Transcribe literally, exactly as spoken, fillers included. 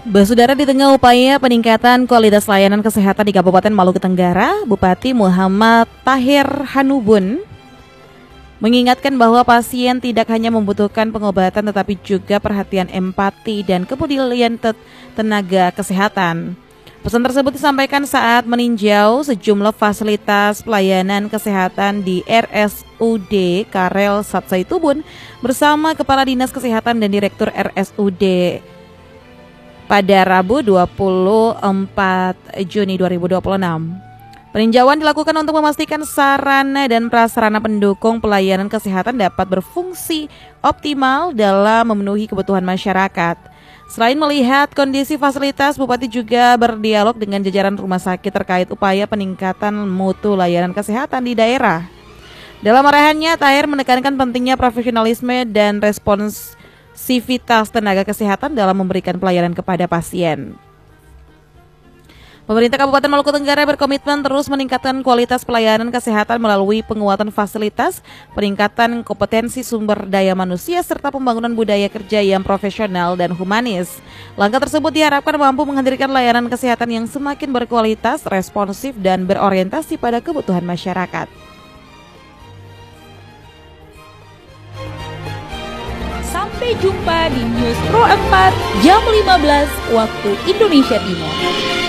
Saudara, di tengah upaya peningkatan kualitas layanan kesehatan di Kabupaten Maluku Tenggara, Bupati Muhammad Tahir Hanubun mengingatkan bahwa pasien tidak hanya membutuhkan pengobatan tetapi juga perhatian empati dan kepedulian tenaga kesehatan. Pesan tersebut disampaikan saat meninjau sejumlah fasilitas pelayanan kesehatan di R S U D Karel Satsaitubun bersama Kepala Dinas Kesehatan dan Direktur R S U D pada Rabu dua puluh empat Juni dua ribu dua puluh enam. Peninjauan dilakukan untuk memastikan sarana dan prasarana pendukung pelayanan kesehatan dapat berfungsi optimal dalam memenuhi kebutuhan masyarakat. Selain melihat kondisi fasilitas, Bupati juga berdialog dengan jajaran rumah sakit terkait upaya peningkatan mutu layanan kesehatan di daerah. Dalam arahannya, Tahir menekankan pentingnya profesionalisme dan responsivitas tenaga kesehatan dalam memberikan pelayanan kepada pasien. Pemerintah Kabupaten Maluku Tenggara berkomitmen terus meningkatkan kualitas pelayanan kesehatan melalui penguatan fasilitas, peningkatan kompetensi sumber daya manusia, serta pembangunan budaya kerja yang profesional dan humanis. Langkah tersebut diharapkan mampu menghadirkan layanan kesehatan yang semakin berkualitas, responsif, dan berorientasi pada kebutuhan masyarakat. Sampai jumpa di News Pro empat jam lima belas waktu Indonesia Timur.